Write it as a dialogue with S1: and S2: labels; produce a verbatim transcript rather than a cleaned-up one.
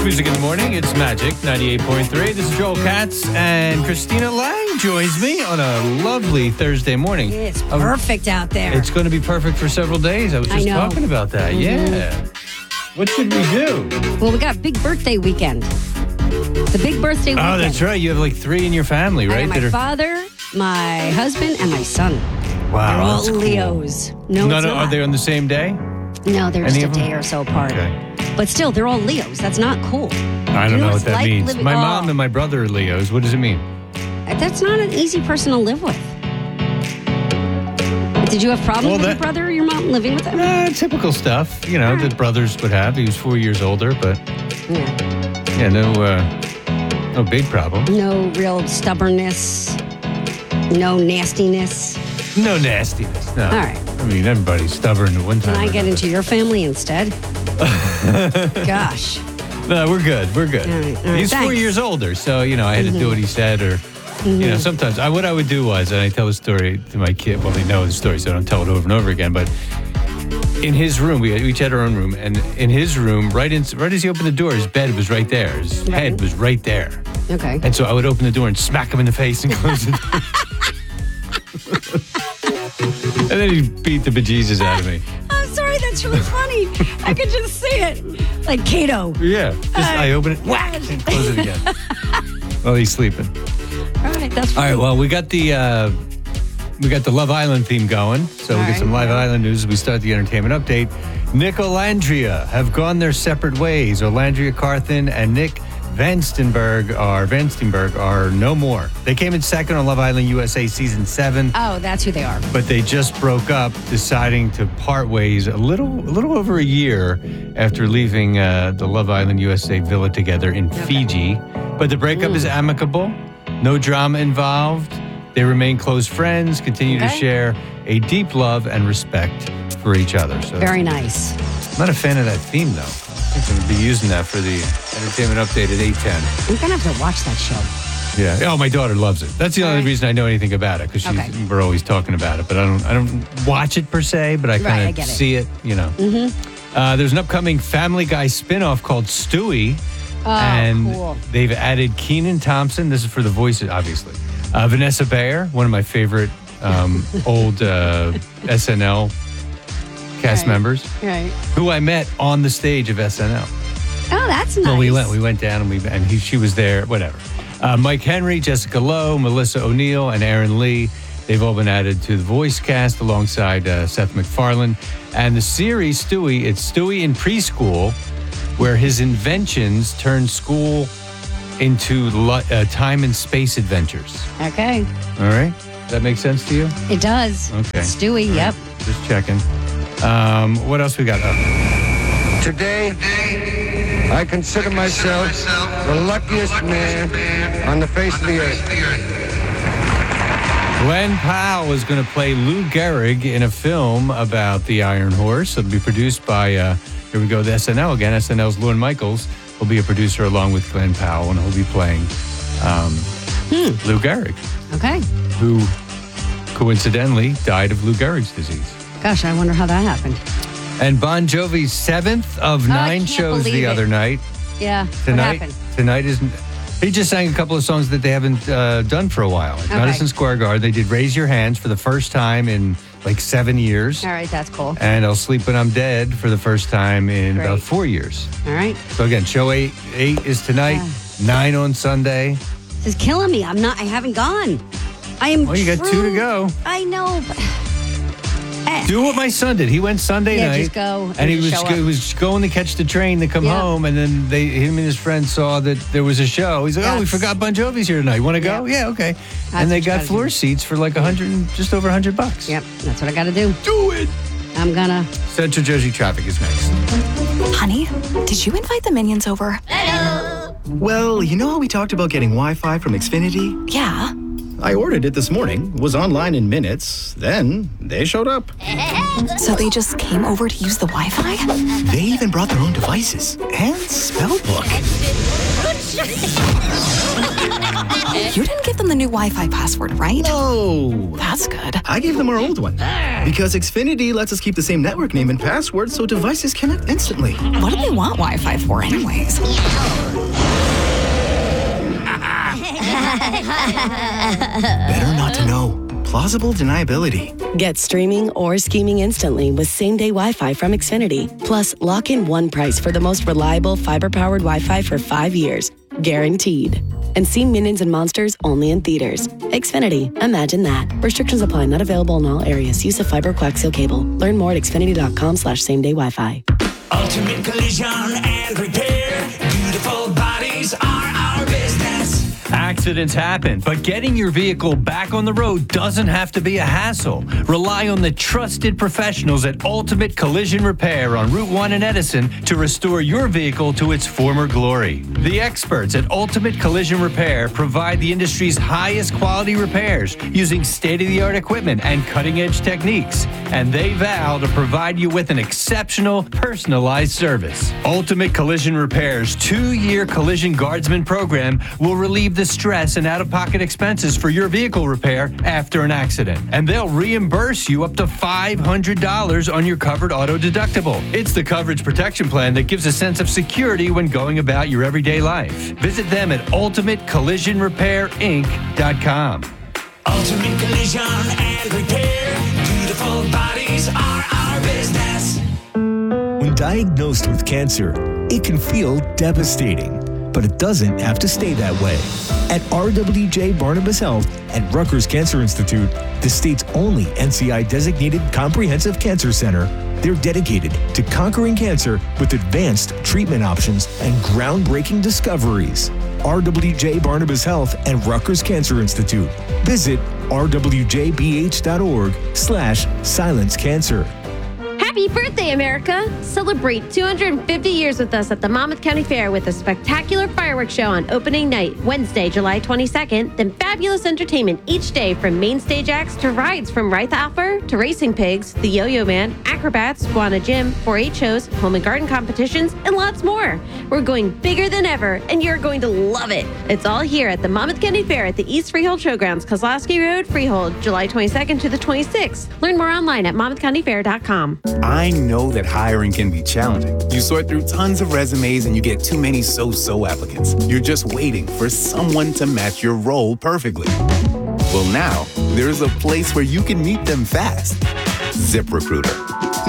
S1: Music in the morning. It's Magic ninety-eight point three. This is Joel Katz, and Christina Lang joins me on a lovely Thursday morning.
S2: It's perfect out there.
S1: It's going to be perfect for several days. I was
S2: I
S1: just
S2: know.
S1: talking about that.
S2: Mhm.
S1: Yeah. What should we do?
S2: Well, we got big birthday weekend. The big birthday weekend.
S1: Oh, that's right. You have like three in your family,
S2: I
S1: right?
S2: have my
S1: that are-
S2: father, my husband, and my son.
S1: wow,
S2: They're all
S1: that's cool.
S2: Leos. No,
S1: No,
S2: it's
S1: no,
S2: not.
S1: are they on the same day?
S2: No, they're just
S1: Any
S2: a
S1: of them?
S2: day or so apart.
S1: Okay.
S2: But still, they're all Leos. That's not cool.
S1: I don't
S2: You
S1: know
S2: know
S1: what
S2: it's
S1: that
S2: like
S1: means.
S2: living-
S1: My
S2: oh.
S1: mom and my brother are Leos. What does it mean?
S2: That's not an easy person to live with. Did you have problems
S1: Well,
S2: with
S1: that-
S2: your brother or your mom living with him?
S1: Uh, typical stuff, you know, that brothers would have. He was four years older, but
S2: Yeah.
S1: yeah, no, uh, no big problem.
S2: No real stubbornness. No nastiness.
S1: No nastiness. No.
S2: All right.
S1: I mean, everybody's stubborn at one time.
S2: Can I
S1: or
S2: get
S1: another.
S2: into your family instead? Gosh.
S1: No, we're good. We're good.
S2: All right, all right,
S1: He's four
S2: thanks. Mm-hmm.
S1: years older, so you know I had to do what he said, or you know, sometimes I, what I would do was, and I tell the story to my kid. Well, they know the story, so I don't tell it over and over again. But in his room, we, we each had our own room, and in his room, right in, right as he opened the door, his bed was right there. His
S2: Right.
S1: head was right there,
S2: Okay.
S1: and so I would open the door and smack him in the face and close the door. And then he'd beat the bejesus out of me.
S2: I'm sorry, that's really funny. I could just see it. Like Kato.
S1: Yeah, just I open it, whack, and close it again. While he's sleeping.
S2: All right, that's
S1: All
S2: funny.
S1: right, well, we got the uh, we got the Love Island theme going, so
S2: All
S1: we get
S2: right.
S1: some Live Island news as we start the entertainment update. Nick Olandria have gone their separate ways. Olandria Carthen and Nick Vanstenberg are Vanstenberg are no more. They came in second on Love Island U S A season seven.
S2: Oh, that's who they are.
S1: But they just broke up, deciding to part ways a little, a little over a year after leaving uh, the Love Island U S A villa together in Fiji. But the breakup is amicable, no drama involved. They remain close friends, continue to
S2: Okay.
S1: share a deep love and respect for each other. So
S2: Very nice.
S1: I'm not a fan of that theme, though. I'm going to be using that for the entertainment update at eight ten.
S2: I'm going to have to watch that show.
S1: Yeah. Oh, my daughter loves it. That's the
S2: All
S1: only
S2: right.
S1: reason I know anything about it, because
S2: Okay.
S1: we're always talking about it. But I don't, I don't watch it per se, but I
S2: Right,
S1: kind
S2: I
S1: of
S2: get it.
S1: see it. You know. Mm-hmm. Uh, there's an upcoming Family Guy spinoff called Stewie,
S2: Oh,
S1: and
S2: cool.
S1: they've added Keenan Thompson. This is for the voices, obviously. Uh, Vanessa Bayer, one of my favorite um, old uh, S N L cast
S2: Right.
S1: members,
S2: Right.
S1: who I met on the stage of S N L.
S2: Oh, that's nice.
S1: Well, we went, we went down, and we and he, she was there. Whatever. Uh, Mike Henry, Jessica Lowe, Melissa O'Neill, and Aaron Lee. They've all been added to the voice cast alongside uh, Seth MacFarlane. And the series Stewie, it's Stewie in preschool, where his inventions turn school into lo- uh, time and space adventures.
S2: Okay.
S1: All right, does that make sense to you?
S2: It does.
S1: Okay.
S2: Stewie, yep.
S1: Just checking. Um, what else we got? Oh.
S3: Today, I consider myself the luckiest man on the face of the earth.
S1: Glenn Powell is going to play Lou Gehrig in a film about the Iron Horse. It'll be produced by, uh, here we go, the S N L again. S N L's Lorne Michaels will be a producer along with Glenn Powell, and he'll be playing um, Lou Gehrig,
S2: Okay.
S1: who coincidentally died of Lou Gehrig's disease.
S2: Gosh, I wonder how that happened.
S1: And Bon Jovi's seventh of
S2: Oh, I
S1: nine
S2: can't
S1: shows the
S2: believe it.
S1: other night.
S2: Yeah.
S1: Tonight,
S2: What happened?
S1: tonight is. He just sang a couple of songs that they haven't uh, done for a while. At
S2: Okay.
S1: Madison Square Garden, they did "Raise Your Hands" for the first time in like seven years,
S2: All right, that's cool.
S1: and "I'll Sleep When I'm Dead" for the first time in
S2: Great.
S1: about four years.
S2: All right.
S1: So again, show eight eight is tonight,
S2: Yeah.
S1: nine on Sunday.
S2: This is killing me. I'm not, I haven't gone. I am.
S1: Well, you got two to
S2: true-
S1: go.
S2: I know, but. Eh,
S1: Do what my son did. He went Sunday
S2: Yeah,
S1: night,
S2: just go
S1: and he
S2: and
S1: was
S2: show
S1: go-
S2: up.
S1: he was going to catch the train to come
S2: Yeah.
S1: home, and then they him and his friend saw that there was a show. He's like, "Oh, we
S2: That's-
S1: forgot Bon Jovi's here tonight. Want to go?
S2: Yeah.
S1: Yeah, okay."
S2: That's
S1: and they
S2: what you
S1: got
S2: gotta
S1: floor
S2: do.
S1: seats for like a hundred, and just over a hundred bucks.
S2: Yep, that's what I got to do.
S1: Do it.
S2: I'm gonna.
S1: Central Jersey traffic is next.
S4: Honey, did you invite the minions over?
S5: Well, you know how we talked about getting Wi-Fi from Xfinity?
S4: Yeah.
S5: I ordered it this morning, was online in minutes, then they showed up.
S4: So they just came over to use the Wi-Fi?
S5: They even brought their own devices and spell book.
S4: You didn't give them the new Wi-Fi password, right?
S5: No.
S4: That's good.
S5: I gave them our old one. Because Xfinity lets us keep the same network name and password so devices connect instantly.
S4: What do they want Wi-Fi for anyways?
S5: Better not to know. Plausible deniability.
S6: Get streaming or scheming instantly with same-day Wi-Fi from Xfinity. Plus, lock in one price for the most reliable fiber-powered Wi-Fi for five years. Guaranteed. And see Minions and Monsters only in theaters. Xfinity. Imagine that. Restrictions apply. Not available in all areas. Use of fiber coaxial cable. Learn more at xfinity.com slash same-day Wi-Fi.
S7: Ultimate Collision and Repair. Beautiful bodies are our business.
S1: Accidents happen, but getting your vehicle back on the road doesn't have to be a hassle. Rely on the trusted professionals at Ultimate Collision Repair on Route one in Edison to restore your vehicle to its former glory. The experts at Ultimate Collision Repair provide the industry's highest quality repairs using state-of-the-art equipment and cutting-edge techniques. And they vow to provide you with an exceptional, personalized service. Ultimate Collision Repair's two-year Collision Guardsman program will relieve the stress and out-of-pocket expenses for your vehicle repair after an accident. And they'll reimburse you up to five hundred dollars on your covered auto deductible. It's the coverage protection plan that gives a sense of security when going about your everyday life. Visit them at ultimate collision repair inc dot com.
S7: Ultimate Collision and Repair. Beautiful bodies are our business.
S8: When diagnosed with cancer, it can feel devastating, but it doesn't have to stay that way. At R W J Barnabas Health and Rutgers Cancer Institute, the state's only N C I-designated comprehensive cancer center, they're dedicated to conquering cancer with advanced treatment options and groundbreaking discoveries. R W J Barnabas Health and Rutgers Cancer Institute. Visit r w j b h dot org slash silence cancer.
S9: Happy birthday, America! Celebrate two hundred fifty years with us at the Monmouth County Fair with a spectacular fireworks show on opening night, Wednesday, July twenty-second, then fabulous entertainment each day from main stage acts to rides from Wright Alpha to Racing Pigs, the Yo-Yo Man, Acrobats, Guana Gym, four H shows, home and garden competitions, and lots more. We're going bigger than ever, and you're going to love it. It's all here at the Monmouth County Fair at the East Freehold Showgrounds, Kozlowski Road, Freehold, July twenty-second to the twenty-sixth. Learn more online at monmouth county fair dot com.
S10: I know that hiring can be challenging. You sort through tons of resumes and you get too many so-so applicants. You're just waiting for someone to match your role perfectly. Well, now there's a place where you can meet them fast. ZipRecruiter.